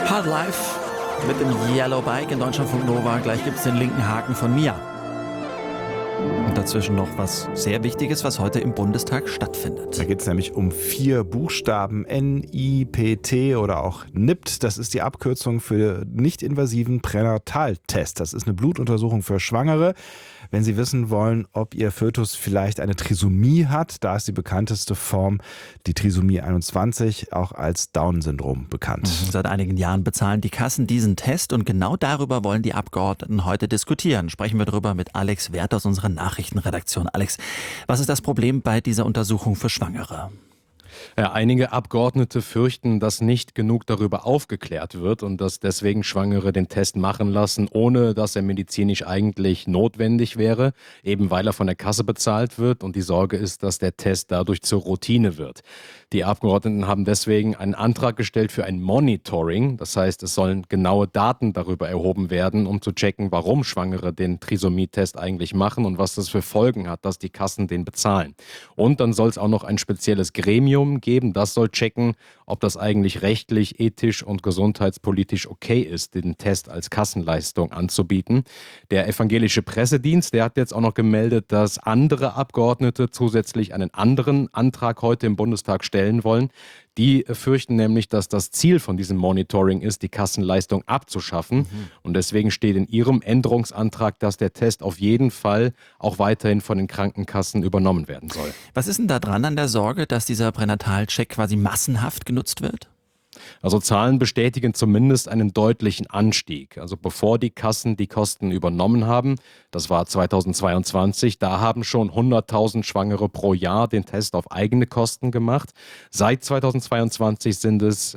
Hard Life mit dem Yellow Bike in Deutschlandfunk Nova. Gleich gibt es den linken Haken von Mia. Und dazwischen noch was sehr Wichtiges, was heute im Bundestag stattfindet. Da geht es nämlich um 4 Buchstaben: NIPT oder auch NIPT. Das ist die Abkürzung für nicht-invasiven Pränataltest. Das ist eine Blutuntersuchung für Schwangere, wenn sie wissen wollen, ob ihr Fötus vielleicht eine Trisomie hat. Da ist die bekannteste Form die Trisomie 21, auch als Down-Syndrom bekannt. Seit einigen Jahren bezahlen die Kassen diesen Test und genau darüber wollen die Abgeordneten heute diskutieren. Sprechen wir darüber mit Alex Werth aus unserer Nachrichtenredaktion. Alex, was ist das Problem bei dieser Untersuchung für Schwangere? Ja, einige Abgeordnete fürchten, dass nicht genug darüber aufgeklärt wird und dass deswegen Schwangere den Test machen lassen, ohne dass er medizinisch eigentlich notwendig wäre, eben weil er von der Kasse bezahlt wird, und die Sorge ist, dass der Test dadurch zur Routine wird. Die Abgeordneten haben deswegen einen Antrag gestellt für ein Monitoring, das heißt, es sollen genaue Daten darüber erhoben werden, um zu checken, warum Schwangere den Trisomie-Test eigentlich machen und was das für Folgen hat, dass die Kassen den bezahlen. Und dann soll es auch noch ein spezielles Gremium geben, das soll checken, ob das eigentlich rechtlich, ethisch und gesundheitspolitisch okay ist, den Test als Kassenleistung anzubieten. Der evangelische Pressedienst, der hat jetzt auch noch gemeldet, dass andere Abgeordnete zusätzlich einen anderen Antrag heute im Bundestag stellen wollen. Die fürchten nämlich, dass das Ziel von diesem Monitoring ist, die Kassenleistung abzuschaffen. Und deswegen steht in ihrem Änderungsantrag, dass der Test auf jeden Fall auch weiterhin von den Krankenkassen übernommen werden soll. Was ist denn da dran an der Sorge, dass dieser Pränatalcheck quasi massenhaft genutzt wird? Also Zahlen bestätigen zumindest einen deutlichen Anstieg. Also bevor die Kassen die Kosten übernommen haben, das war 2022, da haben schon 100.000 Schwangere pro Jahr den Test auf eigene Kosten gemacht. Seit 2022 sind es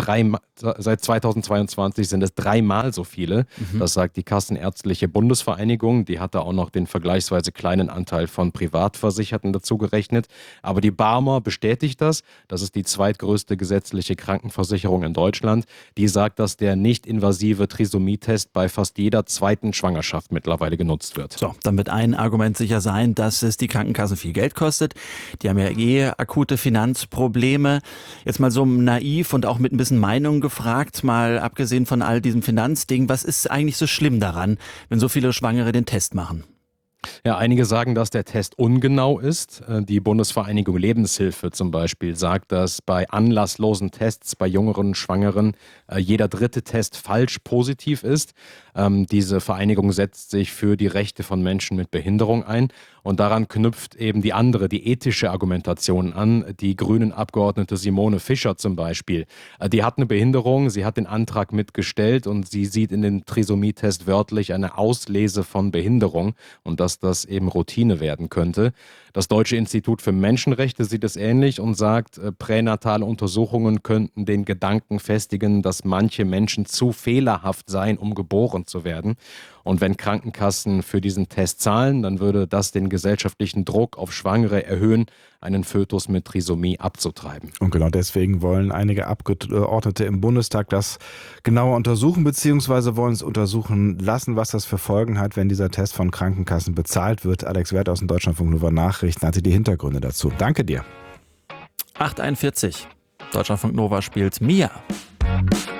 dreimal so viele. Das sagt die Kassenärztliche Bundesvereinigung. Die hatte auch noch den vergleichsweise kleinen Anteil von Privatversicherten dazu gerechnet. Aber die Barmer bestätigt das. Das ist die zweitgrößte gesetzliche Krankenversicherung in Deutschland. Die sagt, dass der nicht-invasive Trisomie-Test bei fast jeder zweiten Schwangerschaft mittlerweile genutzt wird. So, dann wird ein Argument sicher sein, dass es die Krankenkassen viel Geld kostet. Die haben ja akute Finanzprobleme. Jetzt mal so naiv und auch mit ein bisschen Meinung gefragt, mal abgesehen von all diesem Finanzding, was ist eigentlich so schlimm daran, wenn so viele Schwangere den Test machen? Ja, einige sagen, dass der Test ungenau ist. Die Bundesvereinigung Lebenshilfe zum Beispiel sagt, dass bei anlasslosen Tests bei jüngeren Schwangeren jeder dritte Test falsch positiv ist. Diese Vereinigung setzt sich für die Rechte von Menschen mit Behinderung ein. Und daran knüpft eben die ethische Argumentation an. Die Grünen-Abgeordnete Simone Fischer zum Beispiel. Die hat eine Behinderung, sie hat den Antrag mitgestellt und sie sieht in den Trisomie-Test wörtlich eine Auslese von Behinderung und dass das eben Routine werden könnte. Das Deutsche Institut für Menschenrechte sieht es ähnlich und sagt, pränatale Untersuchungen könnten den Gedanken festigen, dass manche Menschen zu fehlerhaft seien, um geboren zu werden. Und wenn Krankenkassen für diesen Test zahlen, dann würde das den gesellschaftlichen Druck auf Schwangere erhöhen, einen Fötus mit Trisomie abzutreiben. Und genau deswegen wollen einige Abgeordnete im Bundestag das genauer untersuchen, beziehungsweise wollen es untersuchen lassen, was das für Folgen hat, wenn dieser Test von Krankenkassen bezahlt wird. Alex Werth aus dem Deutschlandfunk Nova Nachrichten hatte die Hintergründe dazu. Danke dir. 8:41. Deutschlandfunk Nova spielt Mia.